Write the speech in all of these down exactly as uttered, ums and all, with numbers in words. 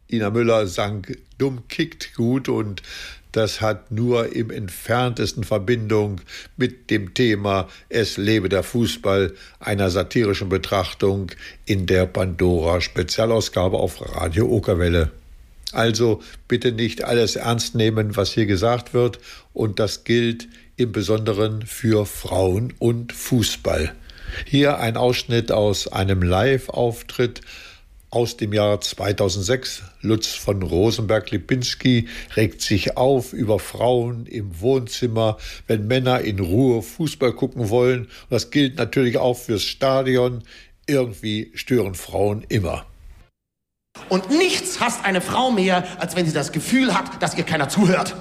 Ina Müller sang Dumm kickt gut und das hat nur im entferntesten Verbindung mit dem Thema Es lebe der Fußball, einer satirischen Betrachtung in der Pandora-Spezialausgabe auf Radio Okerwelle. Also bitte nicht alles ernst nehmen, was hier gesagt wird, und das gilt im Besonderen für Frauen und Fußball. Hier ein Ausschnitt aus einem Live-Auftritt aus dem Jahr zweitausendsechs. Lutz von Rosenberg-Lipinski regt sich auf über Frauen im Wohnzimmer, wenn Männer in Ruhe Fußball gucken wollen. Und das gilt natürlich auch fürs Stadion. Irgendwie stören Frauen immer. Und nichts hasst eine Frau mehr, als wenn sie das Gefühl hat, dass ihr keiner zuhört.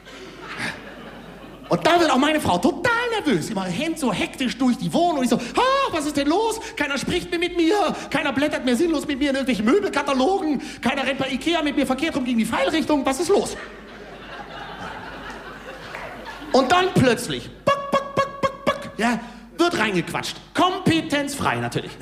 Und da wird auch meine Frau total nervös. Immer rennt so hektisch durch die Wohnung. Und ich so, ah, was ist denn los? Keiner spricht mehr mit mir. Keiner blättert mehr sinnlos mit mir in irgendwelchen Möbelkatalogen. Keiner rennt bei Ikea mit mir verkehrt rum gegen die Pfeilrichtung. Was ist los? Und dann plötzlich, buck, buck, buck, buck, buck, ja, wird reingequatscht. Kompetenzfrei natürlich.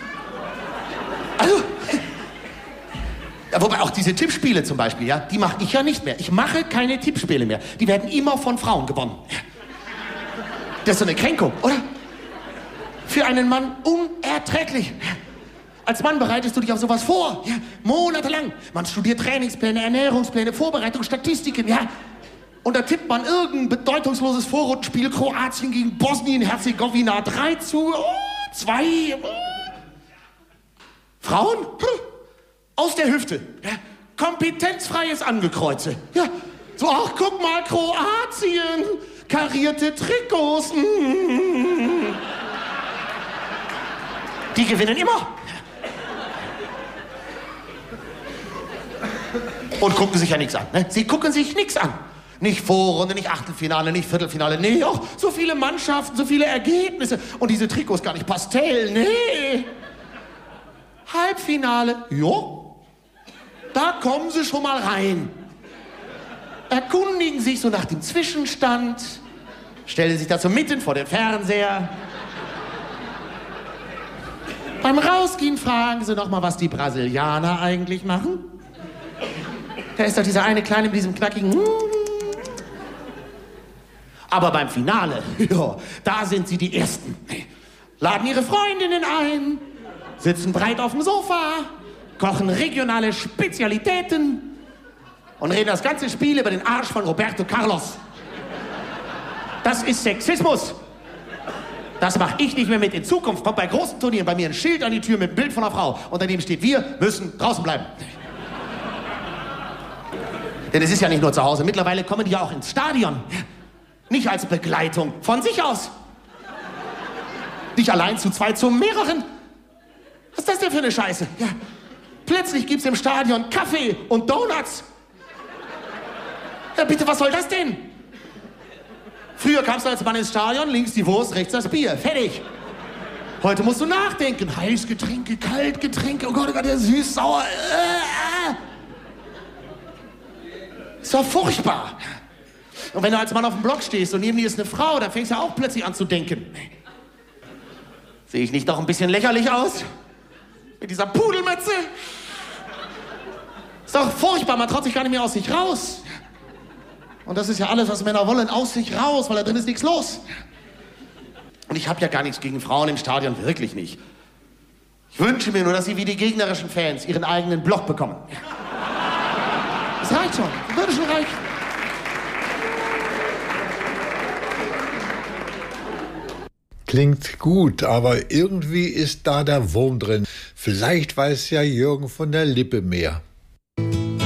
Also, ja, wobei auch diese Tippspiele zum Beispiel, ja, die mache ich ja nicht mehr. Ich mache keine Tippspiele mehr. Die werden immer von Frauen gewonnen. Das ist so eine Kränkung, oder? Für einen Mann unerträglich. Als Mann bereitest du dich auf sowas vor, ja, monatelang. Man studiert Trainingspläne, Ernährungspläne, Vorbereitung, Statistiken, ja. Und da tippt man irgendein bedeutungsloses Vorrundenspiel, Kroatien gegen Bosnien-Herzegowina, drei zu, oh, zwei. Oh. Frauen? Hm. Aus der Hüfte. Ja. Kompetenzfreies Angekreuze. Ja. So, ach, guck mal, Kroatien. Karierte Trikots. Mm. Die gewinnen immer. Und gucken sich ja nichts an. Ne? Sie gucken sich nichts an. Nicht Vorrunde, nicht Achtelfinale, nicht Viertelfinale. Nee, auch so viele Mannschaften, so viele Ergebnisse. Und diese Trikots gar nicht Pastell. Nee. Halbfinale. Jo. Da kommen sie schon mal rein. Erkundigen sich so nach dem Zwischenstand. Stellen sich da so mitten vor den Fernseher. Beim Rausgehen fragen sie noch mal, was die Brasilianer eigentlich machen. Da ist doch dieser eine Kleine mit diesem knackigen... Aber beim Finale, ja, da sind sie die Ersten. Laden ihre Freundinnen ein, sitzen breit auf dem Sofa, kochen regionale Spezialitäten und reden das ganze Spiel über den Arsch von Roberto Carlos. Das ist Sexismus. Das mache ich nicht mehr mit. In Zukunft kommt bei großen Turnieren bei mir ein Schild an die Tür mit einem Bild von einer Frau. Unter dem steht, wir müssen draußen bleiben. Denn es ist ja nicht nur zu Hause. Mittlerweile kommen die ja auch ins Stadion. Nicht als Begleitung, von sich aus. Nicht allein zu zweit, zu mehreren. Was ist das denn für eine Scheiße? Ja. Plötzlich gibt's im Stadion Kaffee und Donuts. Ja, bitte, was soll das denn? Früher kamst du als Mann ins Stadion, links die Wurst, rechts das Bier. Fertig. Heute musst du nachdenken. Heißgetränke, Kaltgetränke, oh Gott, oh Gott, der süß, sauer. Äh, äh. Ist doch furchtbar. Und wenn du als Mann auf dem Block stehst und neben dir ist eine Frau, dann fängst du auch plötzlich an zu denken. Sehe ich nicht doch ein bisschen lächerlich aus? Mit dieser Pudelmütze? Ist doch furchtbar, man traut sich gar nicht mehr aus sich raus. Und das ist ja alles, was Männer wollen, aus sich raus, weil da drin ist nichts los. Und ich habe ja gar nichts gegen Frauen im Stadion, wirklich nicht. Ich wünsche mir nur, dass sie wie die gegnerischen Fans ihren eigenen Block bekommen. Das reicht schon, das würde schon reichen. Klingt gut, aber irgendwie ist da der Wurm drin. Vielleicht weiß ja Jürgen von der Lippe mehr.